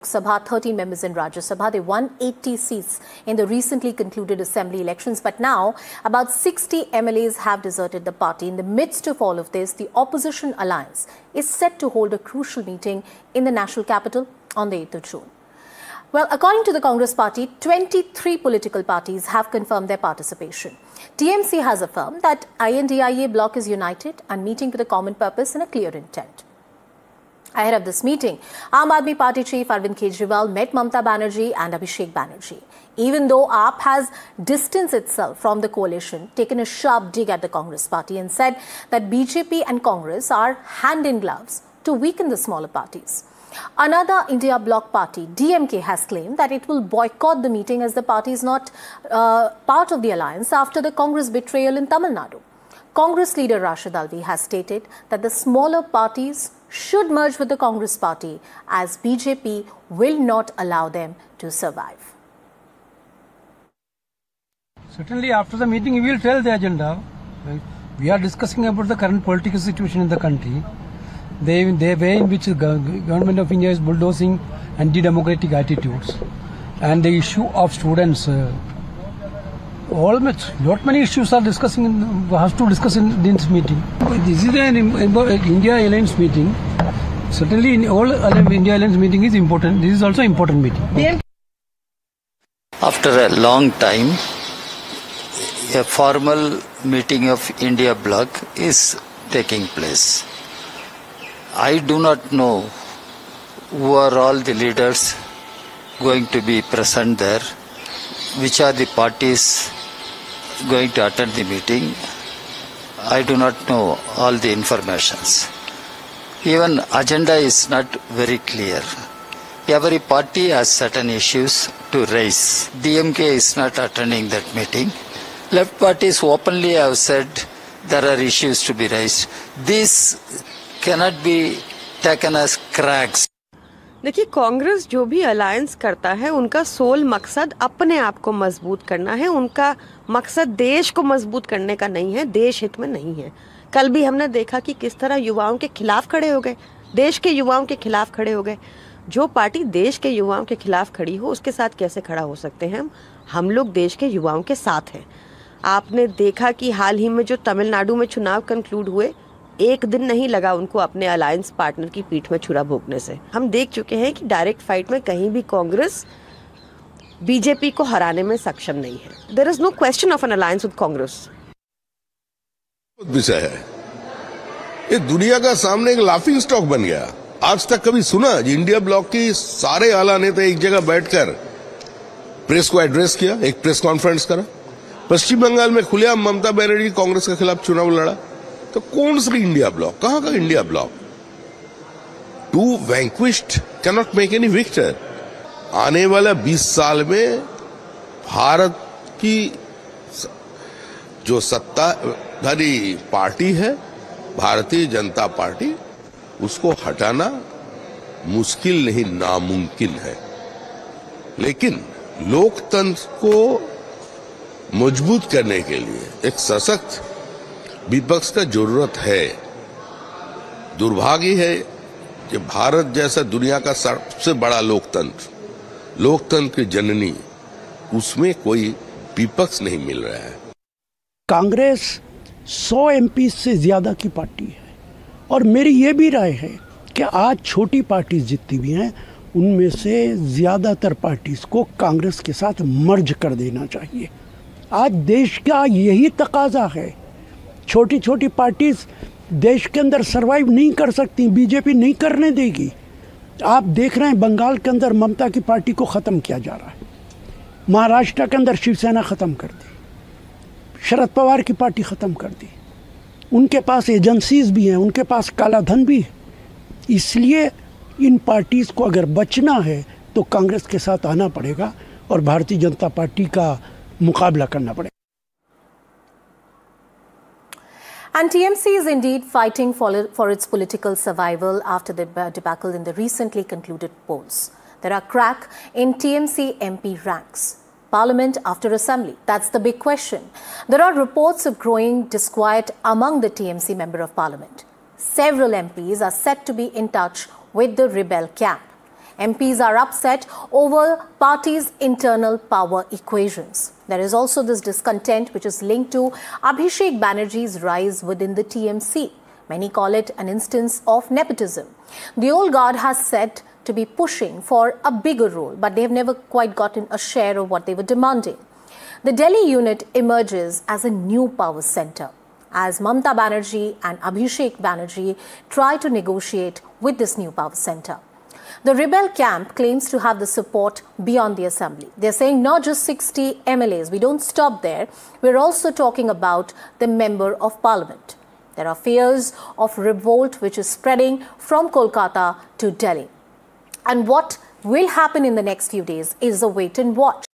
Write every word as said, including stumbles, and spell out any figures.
Sabha, thirty members in Rajya Sabha. They won eighty seats in the recently concluded assembly elections. But now, about sixty M L As have deserted the party. In the midst of all of this, the opposition alliance is set to hold a crucial meeting in the national capital on the eighth of June. Well, according to the Congress party, twenty-three political parties have confirmed their participation. T M C has affirmed that I N D I A bloc is united and meeting with a common purpose and a clear intent. Ahead of this meeting, Aam Aadmi Party chief Arvind Kejriwal met Mamata Banerjee and Abhishek Banerjee. Even though A A P has distanced itself from the coalition, taken a sharp dig at the Congress party and said that B J P and Congress are hand in gloves to weaken the smaller parties. Another India bloc party, D M K, has claimed that it will boycott the meeting as the party is not uh, part of the alliance after the Congress betrayal in Tamil Nadu. Congress leader Rashid Alvi has stated that the smaller parties should merge with the Congress party as B J P will not allow them to survive. Certainly after the meeting we will tell the agenda. We are discussing about the current political situation in the country. The, the way in which the government of India is bulldozing anti-democratic attitudes and the issue of students. Uh, all much, lot many issues are discussing in, has to discuss in this meeting. This is an India Alliance meeting. Certainly, in all India Alliance meeting is important. This is also important meeting. After a long time, a formal meeting of India bloc is taking place. I do not know who are all the leaders going to be present there, which are the parties going to attend the meeting. I do not know all the informations. Even agenda is not very clear. Every party has certain issues to raise. D M K is not attending that meeting. Left parties openly have said there are issues to be raised. This cannot be taken as cracks. देखिए, कांग्रेस जो भी alliance करता है उनका soul मकसद अपने आप को मजबूत करना है. उनका मकसद देश को मजबूत करने का नहीं है, देश हित में नहीं है. कल भी हमने देखा कि किस तरह युवाओं के खिलाफ खड़े हो गए, देश के युवाओं के खिलाफ खड़े हो गए. जो पार्टी देश के युवाओं के खिलाफ खड़ी हो उसके साथ कैसे खड़ा हो सकते हैं हम हम लोग देश के युवाओं के साथ हैं. आपने देखा कि हाल ही में जो तमिलनाडु में चुनाव कंक्लूड हुए, एक दिन नहीं लगा उनको अपने अलायंस पार्टनर की पीठ में छुरा भोंकने से. हम देख चुके हैं कि डायरेक्ट फाइट में कहीं भी कांग्रेस बीजेपी को हराने में सक्षम नहीं है. There is no question of N alliance with Congress. विषय है ये, दुनिया का सामने एक लाफिंग स्टॉक बन गया. आज तक कभी सुना इंडिया ब्लॉक की सारे आला नेता एक जगह बैठकर प्रेस को एड्रेस किया, एक प्रेस कॉन्फ्रेंस करा. पश्चिम बंगाल में खुलेआम ममता बनर्जी कांग्रेस के खिलाफ चुनाव लड़ा. तो कौन सा इंडिया ब्लॉक, कहां का India block? To वैंक्विश्ड can not make any Victor. आने वाला बीस साल में भारत की जो सत्ताधारी पार्टी है, भारतीय जनता पार्टी, उसको हटाना मुश्किल नहीं नामुमकिन है. लेकिन लोकतंत्र को मजबूत करने के लिए एक सशक्त विपक्ष का जरूरत है. दुर्भाग्य है कि भारत जैसा दुनिया का सबसे बड़ा लोकतंत्र, लोकतंत्र की जननी, उसमें कोई विपक्ष नहीं मिल रहा है. कांग्रेस सौ एमपी से ज्यादा की पार्टी है और मेरी ये भी राय है कि आज छोटी पार्टी जितनी भी हैं उनमें से ज्यादातर पार्टीज को कांग्रेस के साथ मर्ज कर देना चाहिए. आज देश का यही तकाजा है. छोटी छोटी पार्टीज देश के अंदर सरवाइव नहीं कर सकती, बीजेपी नहीं करने देगी. आप देख रहे हैं बंगाल के अंदर ममता की पार्टी को ख़त्म किया जा रहा है, महाराष्ट्र के अंदर शिवसेना ख़त्म कर दी, शरद पवार की पार्टी ख़त्म कर दी. उनके पास एजेंसीज भी हैं, उनके पास काला धन भी है. इसलिए इन पार्टीज़ को अगर बचना है तो कांग्रेस के साथ आना पड़ेगा और भारतीय जनता पार्टी का मुकाबला करना पड़ेगा. And T M C is indeed fighting for, for its political survival after the debacle in the recently concluded polls. There are cracks in T M C M P ranks. Parliament after Assembly, that's the big question. There are reports of growing disquiet among the T M C Member of Parliament. Several M Ps are said to be in touch with the rebel camp. M Ps are upset over party's internal power equations. There is also this discontent which is linked to Abhishek Banerjee's rise within the T M C. Many call it an instance of nepotism. The old guard has said to be pushing for a bigger role, but they have never quite gotten a share of what they were demanding. The Delhi unit emerges as a new power center, as Mamata Banerjee and Abhishek Banerjee try to negotiate with this new power center. The rebel camp claims to have the support beyond the assembly. They're saying not just sixty M L As, we don't stop there, we're also talking about the member of parliament. There are fears of revolt which is spreading from Kolkata to Delhi. And what will happen in the next few days is a wait and watch.